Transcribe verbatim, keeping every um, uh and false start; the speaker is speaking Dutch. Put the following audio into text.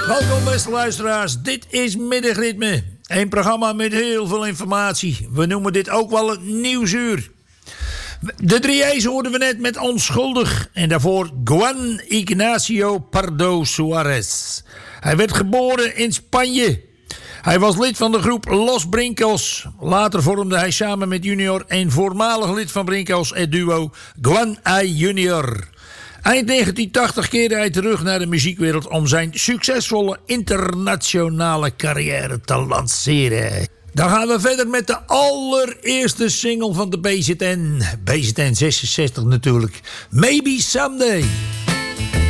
Welkom beste luisteraars, dit is Middagritme. Een programma met heel veel informatie. We noemen dit ook wel het Nieuwsuur. De drie E's hoorden we net met Onschuldig. En daarvoor Juan Ignacio Pardo Suarez. Hij werd geboren in Spanje. Hij was lid van de groep Los Brincos. Later vormde hij samen met Junior een voormalig lid van Brincos, het duo Juan I Junior. Eind negentien tachtig keerde hij terug naar de muziekwereld om zijn succesvolle internationale carrière te lanceren. Dan gaan we verder met de allereerste single van de B Z N. B Z N zesenzestig natuurlijk. Maybe Someday.